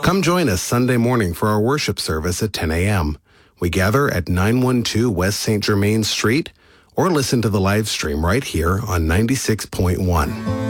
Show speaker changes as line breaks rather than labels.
Come join us Sunday morning for our worship service at 10 a.m. We gather at 912 West St. Germain Street or listen to the live stream right here on 96.1.